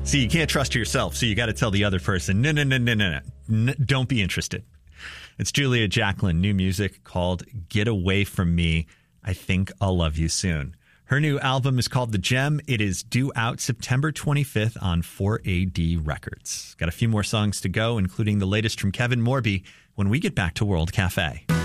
See, you can't trust yourself, so you got to tell the other person, no, don't be interested. It's Julia Jacklin, new music called Get Away From Me. I think I'll love you soon. Her new album is called The Gem. It is due out September 25th on 4AD Records. Got a few more songs to go, including the latest from Kevin Morby when we get back to World Cafe.